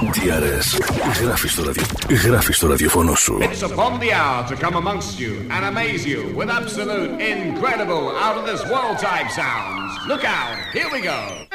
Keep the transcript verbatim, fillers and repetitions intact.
τι αρ ες. Γράφει στο, ραδιο... Γράφει στο ραδιοφωνό σου. It's upon the hour to come amongst you and amaze you with absolute, incredible, out of this world type sounds. Look out, here we go.